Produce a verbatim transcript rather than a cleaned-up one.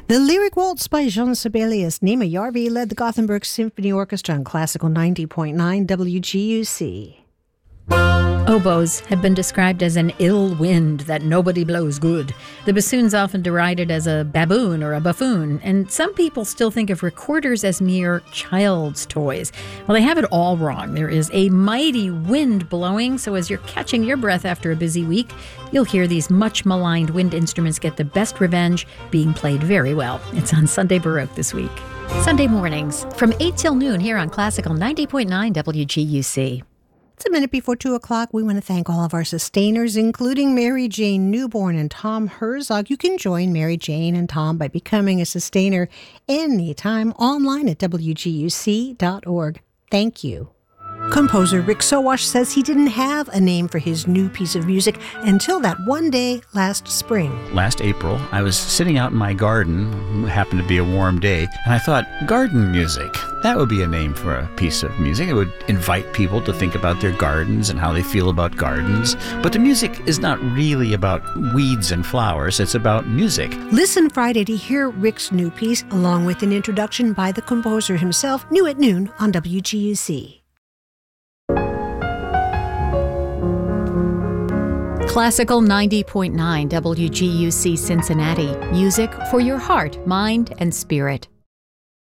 The Lyric Waltz by Jean Sibelius. Nima Yarvi led the Gothenburg Symphony Orchestra on Classical ninety point nine W G U C. Oboes have been described as an ill wind that nobody blows good. The bassoon's often derided as a baboon or a buffoon, and some people still think of recorders as mere child's toys. Well, they have it all wrong. There is a mighty wind blowing, so as you're catching your breath after a busy week, you'll hear these much maligned wind instruments get the best revenge, being played very well. It's on Sunday Baroque this week. Sunday mornings from eight till noon here on Classical ninety point nine W G U C. It's a minute before two o'clock. We want to thank all of our sustainers, including Mary Jane Newborn and Tom Herzog. You can join Mary Jane and Tom by becoming a sustainer anytime online at W G U C dot org. Thank you. Composer Rick Sowash says he didn't have a name for his new piece of music until that one day last spring. Last April, I was sitting out in my garden, it happened to be a warm day, and I thought, garden music, that would be a name for a piece of music. It would invite people to think about their gardens and how they feel about gardens. But the music is not really about weeds and flowers, it's about music. Listen Friday to hear Rick's new piece, along with an introduction by the composer himself, new at noon on W G U C. Classical ninety point nine W G U C Cincinnati. Music for your heart, mind, and spirit.